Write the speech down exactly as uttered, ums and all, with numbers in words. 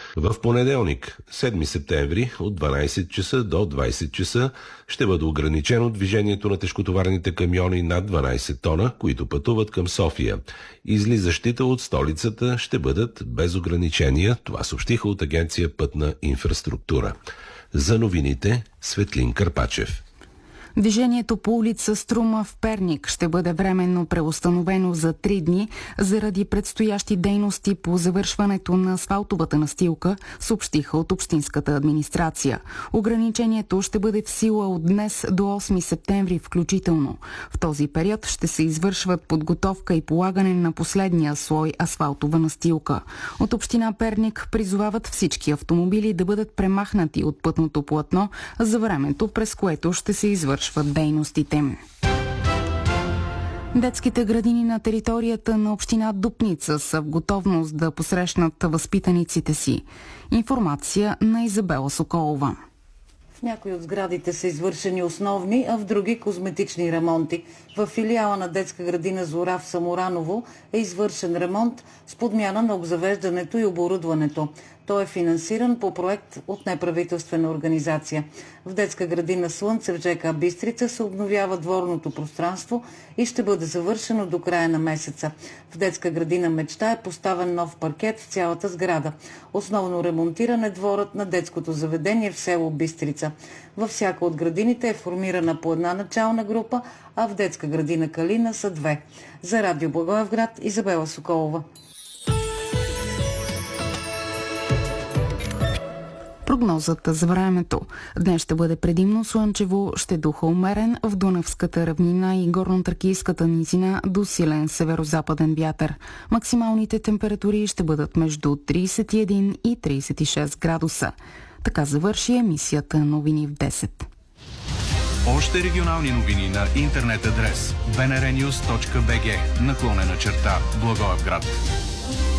В понеделник, седми септември, от дванайсет часа до двайсет часа ще бъде ограничено движението на тежкотоварните камиони над дванайсет тона, които пътуват към София. Излизащите от столицата ще бъдат без ограничения, това съобщиха от агенция Пътна инфраструктура. За новините Светлин Карпачев. Движението по улица Струма в Перник ще бъде временно преустановено за три дни заради предстоящи дейности по завършването на асфалтовата настилка, съобщиха от общинската администрация. Ограничението ще бъде в сила от днес до осми септември включително. В този период ще се извършват подготовка и полагане на последния слой асфалтова настилка. От община Перник призовават всички автомобили да бъдат премахнати от пътното платно за времето, през което ще се извършват дейностите. Детските градини на територията на община Дупница са в готовност да посрещнат възпитаниците си. Информация на Изабела Соколова. В някои от сградите са извършени основни, а в други козметични ремонти. В филиала на детска градина Зора в Самораново е извършен ремонт с подмяна на обзавеждането и оборудването. Той е финансиран по проект от неправителствена организация. В детска градина Слънце в ЖК Бистрица се обновява дворното пространство и ще бъде завършено до края на месеца. В детска градина Мечта е поставен нов паркет в цялата сграда. Основно ремонтиран е дворът на детското заведение в село Бистрица. Във всяка от градините е формирана по една начална група, а в детска градина Калина са две. За Радио Благоевград, Изабела Соколова. Прогнозата за времето. Днес ще бъде предимно слънчево, ще духа умерен в Дунавската равнина и горно-тракийската низина до силен северо-западен вятър. Максималните температури ще бъдат между трийсет и един и трийсет и шест градуса. Така завърши емисията Новини в десет. Още регионални новини на интернет адрес би ен ар нюз точка би джи наклонена черта Благоевград.